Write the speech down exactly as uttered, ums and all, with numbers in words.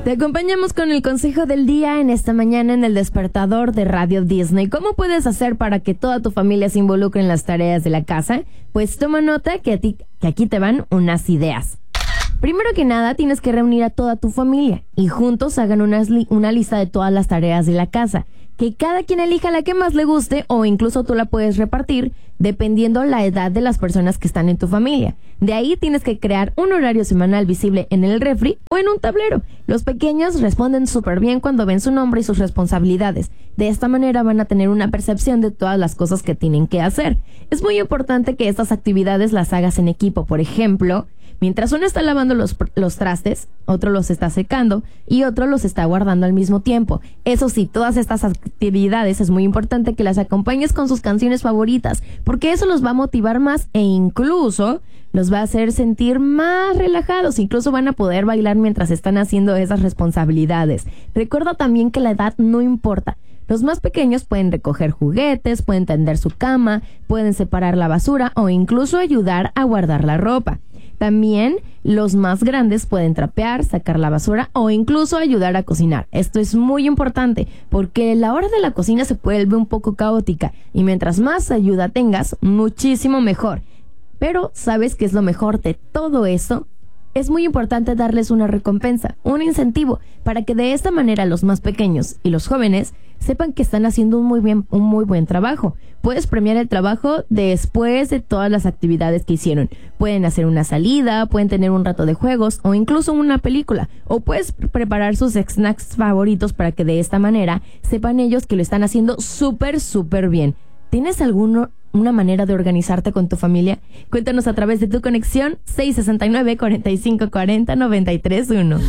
Te acompañamos con el consejo del día en esta mañana en el despertador de Radio Disney. ¿Cómo puedes hacer para que toda tu familia se involucre en las tareas de la casa? Pues toma nota que, a ti, que aquí te van unas ideas. Primero que nada, tienes que reunir a toda tu familia y juntos hagan una, una lista de todas las tareas de la casa. Que cada quien elija la que más le guste o incluso tú la puedes repartir dependiendo la edad de las personas que están en tu familia. De ahí tienes que crear un horario semanal visible en el refri o en un tablero. Los pequeños responden súper bien cuando ven su nombre y sus responsabilidades. De esta manera van a tener una percepción de todas las cosas que tienen que hacer. Es muy importante que estas actividades las hagas en equipo. Por ejemplo, mientras uno está lavando los, los trastes, otro los está secando y otro los está guardando al mismo tiempo. Eso sí, todas estas actividades es muy importante que las acompañes con sus canciones favoritas, porque eso los va a motivar más e incluso los va a hacer sentir más relajados. Incluso van a poder bailar mientras están haciendo esas responsabilidades. Recuerda también que la edad no importa. Los más pequeños pueden recoger juguetes, pueden tender su cama, pueden separar la basura o incluso ayudar a guardar la ropa. También los más grandes pueden trapear, sacar la basura o incluso ayudar a cocinar. Esto es muy importante porque la hora de la cocina se vuelve un poco caótica y mientras más ayuda tengas, muchísimo mejor. Pero ¿sabes qué es lo mejor de todo eso? Es muy importante darles una recompensa, un incentivo, para que de esta manera los más pequeños y los jóvenes sepan que están haciendo un muy bien, un muy buen trabajo. Puedes premiar el trabajo después de todas las actividades que hicieron. Pueden hacer una salida, pueden tener un rato de juegos o incluso una película. O puedes preparar sus snacks favoritos para que de esta manera sepan ellos que lo están haciendo súper, súper bien. ¿Tienes alguno, una manera de organizarte con tu familia? Cuéntanos a través de tu conexión seis sesenta y nueve, cuarenta y cinco cuarenta, noventa y tres uno.